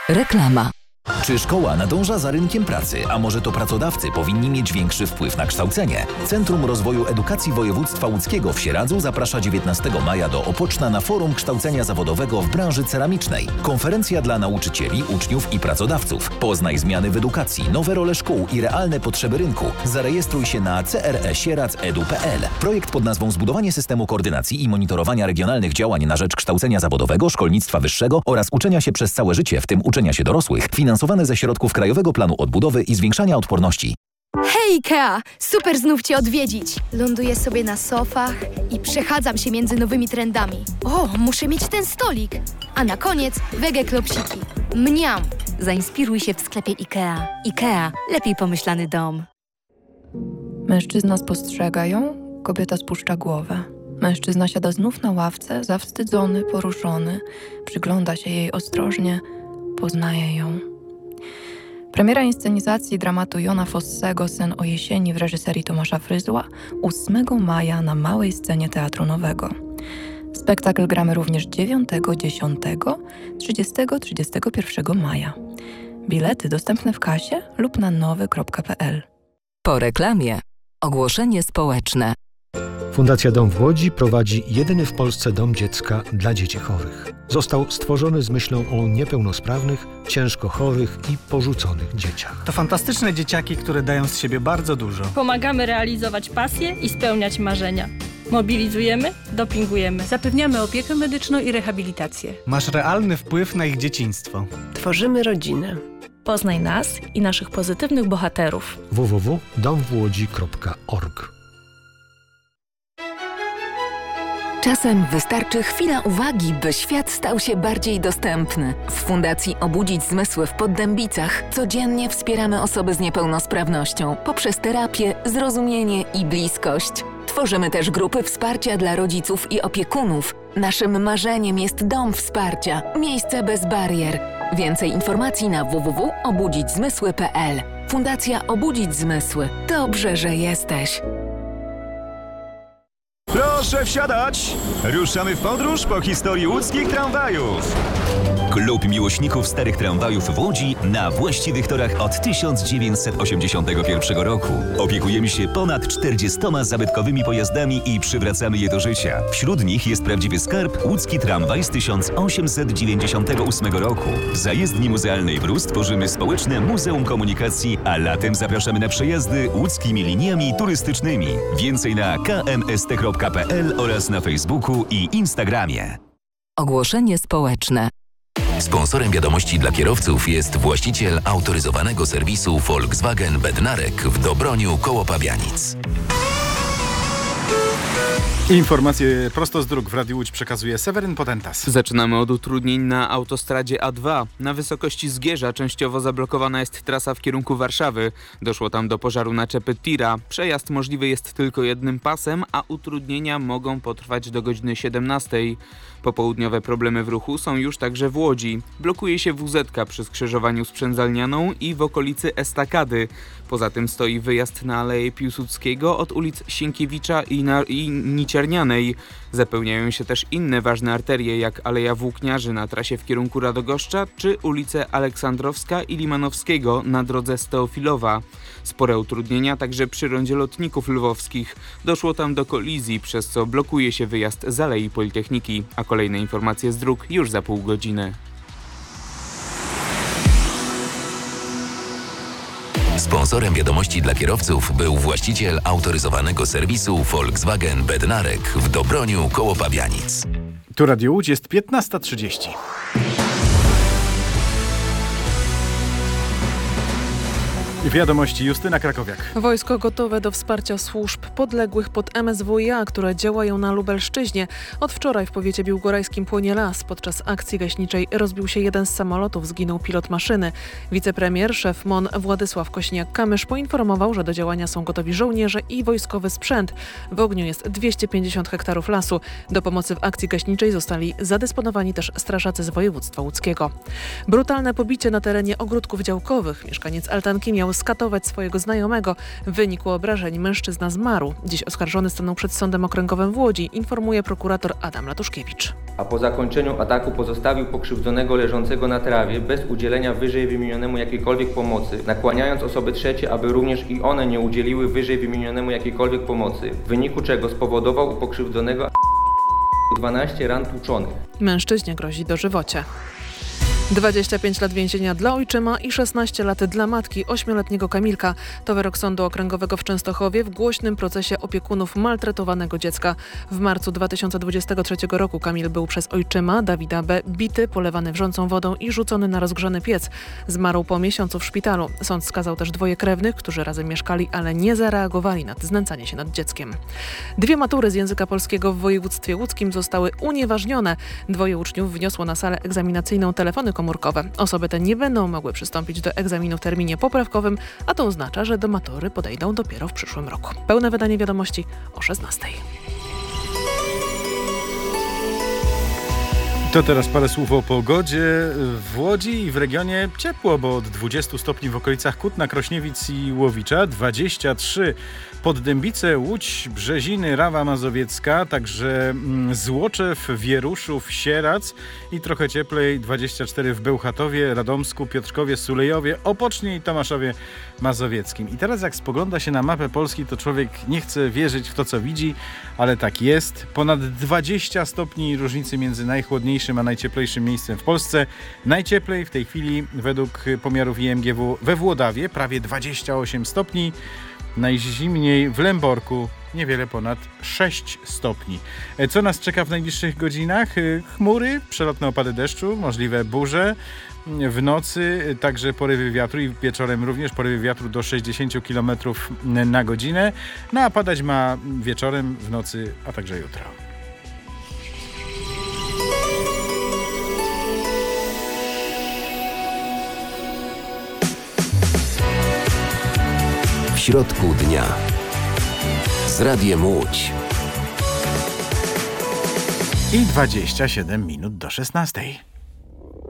Reklama. Czy szkoła nadąża za rynkiem pracy, a może to pracodawcy powinni mieć większy wpływ na kształcenie? Centrum Rozwoju Edukacji Województwa Łódzkiego w Sieradzu zaprasza 19 maja do Opoczna na Forum Kształcenia Zawodowego w branży ceramicznej. Konferencja dla nauczycieli, uczniów i pracodawców. Poznaj zmiany w edukacji, nowe role szkół i realne potrzeby rynku. Zarejestruj się na cresieradz.edu.pl. Projekt pod nazwą Zbudowanie systemu koordynacji i monitorowania regionalnych działań na rzecz kształcenia zawodowego, szkolnictwa wyższego oraz uczenia się przez całe życie, w tym uczenia się dorosłych, finansowane ze środków Krajowego Planu Odbudowy i Zwiększania Odporności. Hej Ikea! Super znów Cię odwiedzić. Ląduję sobie na sofach i przechadzam się między nowymi trendami. O, muszę mieć ten stolik. A na koniec wege klopsiki. Mniam! Zainspiruj się w sklepie IKEA. IKEA. Lepiej pomyślany dom. Mężczyzna spostrzega ją, kobieta spuszcza głowę. Mężczyzna siada znów na ławce, zawstydzony, poruszony. Przygląda się jej ostrożnie, poznaje ją. Premiera inscenizacji dramatu Jona Fossego Sen o jesieni w reżyserii Tomasza Fryzła 8 maja na Małej Scenie Teatru Nowego. Spektakl gramy również 9, 10, 30, 31 maja. Bilety dostępne w kasie lub na nowy.pl. Po reklamie. Ogłoszenie społeczne. Fundacja Dom w Łodzi prowadzi jedyny w Polsce dom dziecka dla dzieci chorych. Został stworzony z myślą o niepełnosprawnych, ciężko chorych i porzuconych dzieciach. To fantastyczne dzieciaki, które dają z siebie bardzo dużo. Pomagamy realizować pasje i spełniać marzenia. Mobilizujemy, dopingujemy. Zapewniamy opiekę medyczną i rehabilitację. Masz realny wpływ na ich dzieciństwo. Tworzymy rodzinę. Poznaj nas i naszych pozytywnych bohaterów. www.domwłodzi.org. Czasem wystarczy chwila uwagi, by świat stał się bardziej dostępny. W Fundacji Obudzić Zmysły w Poddębicach codziennie wspieramy osoby z niepełnosprawnością poprzez terapię, zrozumienie i bliskość. Tworzymy też grupy wsparcia dla rodziców i opiekunów. Naszym marzeniem jest dom wsparcia, miejsce bez barier. Więcej informacji na www.obudzićzmysły.pl. Fundacja Obudzić Zmysły. Dobrze, że jesteś. Proszę wsiadać! Ruszamy w podróż po historii łódzkich tramwajów. Klub miłośników starych tramwajów w Łodzi na właściwych torach od 1981 roku. Opiekujemy się ponad 40 zabytkowymi pojazdami i przywracamy je do życia. Wśród nich jest prawdziwy skarb łódzki tramwaj z 1898 roku. W zajezdni muzealnej Brus tworzymy społeczne Muzeum Komunikacji, a latem zapraszamy na przejazdy łódzkimi liniami turystycznymi. Więcej na kmst.pl oraz na Facebooku i Instagramie. Ogłoszenie społeczne. Sponsorem wiadomości dla kierowców jest właściciel autoryzowanego serwisu Volkswagen Bednarek w Dobroniu koło Pabianic. Informacje prosto z dróg w Radiu Łódź przekazuje Seweryn Potentas. Zaczynamy od utrudnień na autostradzie A2. Na wysokości Zgierza częściowo zablokowana jest trasa w kierunku Warszawy. Doszło tam do pożaru naczepy tira. Przejazd możliwy jest tylko jednym pasem, a utrudnienia mogą potrwać do godziny 17. Popołudniowe problemy w ruchu są już także w Łodzi. Blokuje się WZ przy skrzyżowaniu z Przędzalnianą i w okolicy Estakady. Poza tym stoi wyjazd na Aleję Piłsudskiego od ulic Sienkiewicza i Niciernianej. Zapełniają się też inne ważne arterie, jak Aleja Włókniarzy na trasie w kierunku Radogoszcza, czy ulice Aleksandrowska i Limanowskiego na drodze z Teofilowa. Spore utrudnienia także przy rondzie lotników lwowskich. Doszło tam do kolizji, przez co blokuje się wyjazd z Alei Politechniki, a kolejne informacje z dróg już za pół godziny. Sponsorem wiadomości dla kierowców był właściciel autoryzowanego serwisu Volkswagen Bednarek w Dobroniu koło Pabianic. Tu Radio Łódź, jest 15:30. Wiadomości Justyna Krakowiak. Wojsko gotowe do wsparcia służb podległych pod MSWiA, które działają na Lubelszczyźnie. Od wczoraj w powiecie biłgorajskim płonie las. Podczas akcji gaśniczej rozbił się jeden z samolotów, zginął pilot maszyny. Wicepremier, szef MON Władysław Kośniak-Kamysz poinformował, że do działania są gotowi żołnierze i wojskowy sprzęt. W ogniu jest 250 hektarów lasu. Do pomocy w akcji gaśniczej zostali zadysponowani też strażacy z województwa łódzkiego. Brutalne pobicie na terenie ogródków działkowych. Mieszkaniec altanki miał miał skatować swojego znajomego. W wyniku obrażeń mężczyzna zmarł. Dziś oskarżony stanął przed Sądem Okręgowym w Łodzi, informuje prokurator Adam Latuszkiewicz. A po zakończeniu ataku pozostawił pokrzywdzonego leżącego na trawie bez udzielenia wyżej wymienionemu jakiejkolwiek pomocy, nakłaniając osoby trzecie, aby również i one nie udzieliły wyżej wymienionemu jakiejkolwiek pomocy, w wyniku czego spowodował u pokrzywdzonego 12 ran tłuczonych. Mężczyźnie grozi dożywocie. 25 lat więzienia dla ojczyma i 16 lat dla matki 8-letniego Kamilka. To wyrok Sądu Okręgowego w Częstochowie w głośnym procesie opiekunów maltretowanego dziecka. W marcu 2023 roku Kamil był przez ojczyma Dawida B. bity, polewany wrzącą wodą i rzucony na rozgrzany piec. Zmarł po miesiącu w szpitalu. Sąd skazał też 2 krewnych, którzy razem mieszkali, ale nie zareagowali na znęcanie się nad dzieckiem. 2 matury z języka polskiego w województwie łódzkim zostały unieważnione. 2 uczniów wniosło na salę egzaminacyjną telefony komórkowe. Osoby te nie będą mogły przystąpić do egzaminu w terminie poprawkowym, a to oznacza, że do matury podejdą dopiero w przyszłym roku. Pełne wydanie wiadomości o 16:00. To teraz parę słów o pogodzie. W Łodzi i w regionie ciepło, bo od 20 stopni w okolicach Kutna, Krośniewic i Łowicza, 23 Poddębice, Łódź, Brzeziny, Rawa Mazowiecka, także Złoczew, Wieruszów, Sierac i trochę cieplej 24 w Bełchatowie, Radomsku, Piotrkowie, Sulejowie, Opocznie i Tomaszowie Mazowieckim. I teraz jak spogląda się na mapę Polski, to człowiek nie chce wierzyć w to, co widzi, ale tak jest. Ponad 20 stopni różnicy między najchłodniejszym a najcieplejszym miejscem w Polsce. Najcieplej w tej chwili według pomiarów IMGW we Włodawie, prawie 28 stopni. Najzimniej w Lęborku, niewiele ponad 6 stopni. Co nas czeka w najbliższych godzinach? Chmury, przelotne opady deszczu, możliwe burze. W nocy także porywy wiatru i wieczorem również porywy wiatru do 60 km na godzinę. No a padać ma wieczorem, w nocy, a także jutro. W środku dnia z Radiem Łódź. I 27 minut do 16.